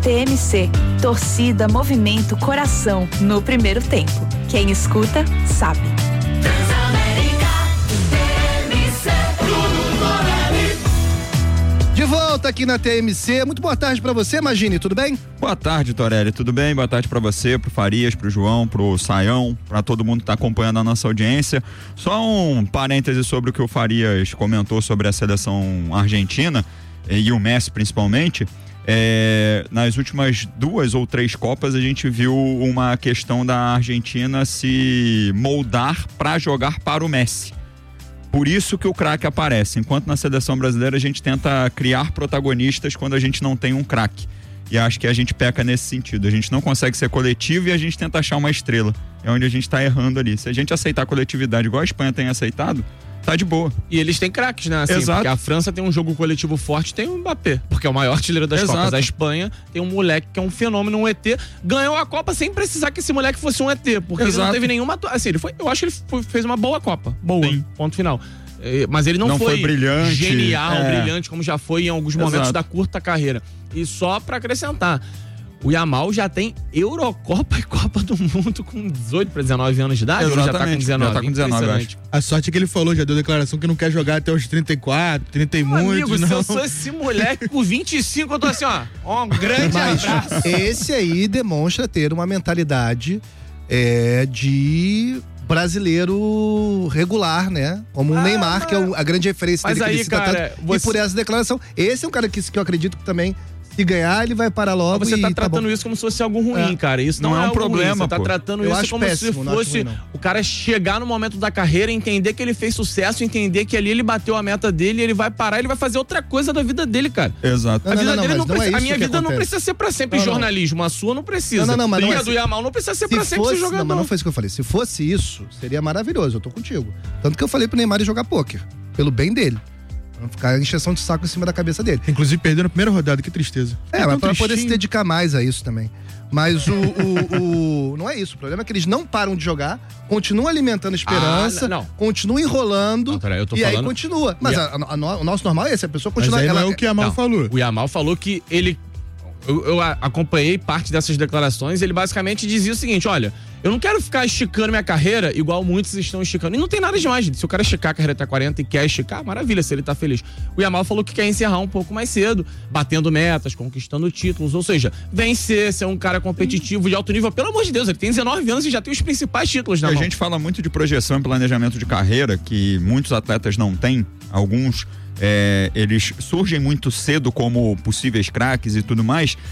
TMC, torcida, movimento, coração, no primeiro tempo. Quem escuta, sabe. De volta aqui na TMC, muito boa tarde pra você, Magini, tudo bem? Boa tarde, Torelli, tudo bem? Boa tarde pra você, pro Farias, pro João, pro Saião, pra todo mundo que tá acompanhando a nossa audiência. Só um parêntese sobre o que o Farias comentou sobre a seleção argentina e o Messi principalmente. Nas últimas 2 ou 3 Copas a gente viu uma questão da Argentina se moldar para jogar para o Messi. Por isso que o craque aparece, enquanto na seleção brasileira a gente tenta criar protagonistas quando a gente não tem um craque. E acho que a gente peca nesse sentido, a gente não consegue ser coletivo e a gente tenta achar uma estrela. É onde a gente tá errando ali. Se a gente aceitar a coletividade igual a Espanha tem aceitado, tá de boa. E eles têm craques, né? Assim, exato. Porque a França tem um jogo coletivo forte, tem o Mbappé, porque é o maior artilheiro das exato. Copas. A Espanha tem um moleque que é um fenômeno, um ET. Ganhou a Copa sem precisar que esse moleque fosse um ET, porque exato. ele não teve nenhuma... Assim, eu acho que ele fez uma boa Copa. Boa, sim. Ponto final. Mas ele não foi brilhante, genial, brilhante, como já foi em alguns momentos exato. da curta carreira. E só pra acrescentar, o Yamal já tem Eurocopa e Copa do Mundo com 18 para 19 anos de idade. Exatamente. Ou já tá com 19? Já tá com 19, eu acho. A sorte é que ele falou, já deu declaração que não quer jogar até os 34, 30 e muitos. Amigo, não. se eu sou esse moleque com 25, eu tô assim, ó, um grande abraço. Esse aí demonstra ter uma mentalidade de brasileiro regular, né? Como o Neymar, que é a grande referência dele, que ele cita tanto. E por essa declaração, esse é um cara que eu acredito que também, se ganhar, ele vai parar logo. Mas você tá tratando bom. isso como se fosse algo ruim, cara. Isso não é um problema. Você tá tratando isso como se fosse o cara chegar no momento da carreira, entender que ele fez sucesso, entender que ali ele bateu a meta dele, ele vai parar, ele vai fazer outra coisa da vida dele, cara. Exato. A vida dele não precisa. A minha vida não precisa ser pra sempre jornalismo, a sua não precisa. Mas a do Yamal não precisa ser pra sempre ser jogador. Não, mas não foi isso que eu falei. Se fosse isso, seria maravilhoso. Eu tô contigo. Tanto que eu falei pro Neymar jogar pôquer. Pelo bem dele. Não ficar encheção de saco em cima da cabeça dele. Inclusive perdeu na primeira rodada, que tristeza. Mas pra poder se dedicar mais a isso também. Mas não é isso. O problema é que eles não param de jogar, continuam alimentando esperança, continuam enrolando, aí continua. Mas o nosso normal é esse, a pessoa continua... Mas aí não é o que o Yamal falou. O Yamal falou que ele... Eu acompanhei parte dessas declarações, ele basicamente dizia o seguinte, olha, eu não quero ficar esticando minha carreira igual muitos estão esticando. E não tem nada demais. Se o cara esticar a carreira até 40 e quer esticar, maravilha, se ele tá feliz. O Yamal falou que quer encerrar um pouco mais cedo, batendo metas, conquistando títulos, ou seja, vencer, ser um cara competitivo de alto nível. Pelo amor de Deus, ele tem 19 anos e já tem os principais títulos na mão. A gente fala muito de projeção e planejamento de carreira, que muitos atletas não têm, alguns... eles surgem muito cedo como possíveis craques e tudo mais,